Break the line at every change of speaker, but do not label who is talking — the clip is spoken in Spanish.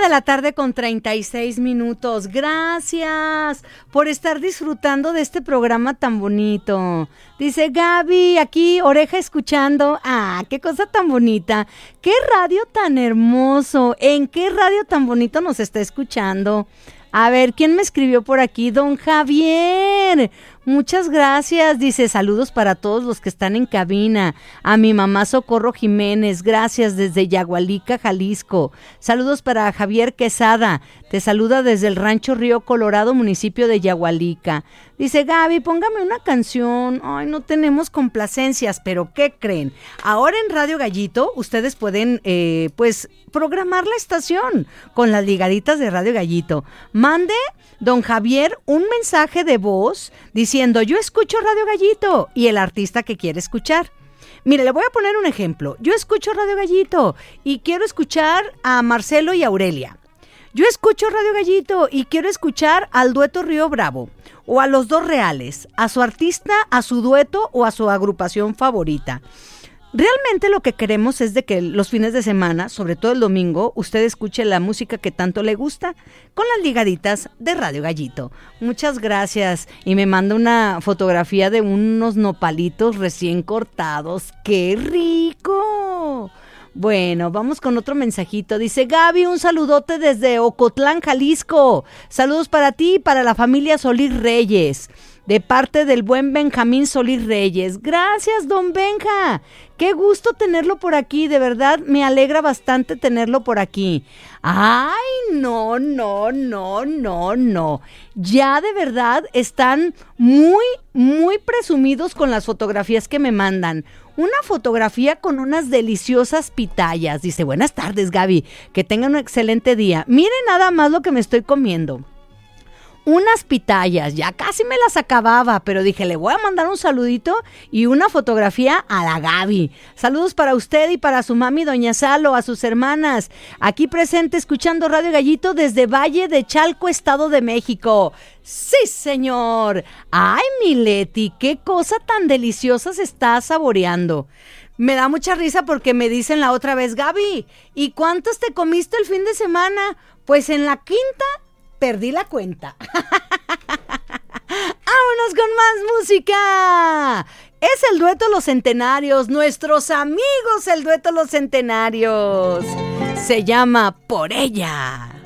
de la tarde con 36 minutos. Gracias por estar disfrutando de este programa tan bonito. Dice Gaby, aquí oreja escuchando. Ah, qué cosa tan bonita. Qué radio tan hermoso. ¿En qué radio tan bonito nos está escuchando? A ver, ¿quién me escribió por aquí? Don Javier. Muchas gracias. Dice, saludos para todos los que están en cabina. A mi mamá Socorro Jiménez, gracias desde Yagualica, Jalisco. Saludos para Javier Quesada. Te saluda desde el Rancho Río Colorado, municipio de Yagualica. Dice, Gaby, póngame una canción. Ay, no tenemos complacencias, pero ¿qué creen? Ahora en Radio Gallito ustedes pueden, programar la estación con las ligaditas de Radio Gallito. Mande, don Javier, un mensaje de voz diciendo, yo escucho Radio Gallito, y el artista que quiere escuchar. Mire, le voy a poner un ejemplo. Yo escucho Radio Gallito y quiero escuchar a Marcelo y Aurelia. Yo escucho Radio Gallito y quiero escuchar al dueto Río Bravo, o a los dos reales, a su artista, a su dueto o a su agrupación favorita. Realmente lo que queremos es de que los fines de semana, sobre todo el domingo, usted escuche la música que tanto le gusta con las ligaditas de Radio Gallito. Muchas gracias. Y me manda una fotografía de unos nopalitos recién cortados. ¡Qué rico! Bueno, vamos con otro mensajito. Dice, Gaby, un saludote desde Ocotlán, Jalisco. Saludos para ti y para la familia Solís Reyes, de parte del buen Benjamín Solís Reyes. Gracias, don Benja. Qué gusto tenerlo por aquí, de verdad me alegra bastante tenerlo por aquí. Ay, no. Ya de verdad están muy, muy presumidos con las fotografías que me mandan. Una fotografía con unas deliciosas pitayas. Dice, buenas tardes, Gaby, que tengan un excelente día. Miren nada más lo que me estoy comiendo. Unas pitayas, ya casi me las acababa, pero dije, le voy a mandar un saludito y una fotografía a la Gaby. Saludos para usted y para su mami, doña Salo, a sus hermanas. Aquí presente, escuchando Radio Gallito desde Valle de Chalco, Estado de México. ¡Sí, señor! ¡Ay, mi Leti! ¡Qué cosa tan deliciosa se está saboreando! Me da mucha risa porque me dicen la otra vez, Gaby, ¿y cuántos te comiste el fin de semana? Pues en la quinta perdí la cuenta. ¡Vámonos con más música! Es el dueto Los Centenarios, nuestros amigos, el dueto Los Centenarios. Se llama Por Ella.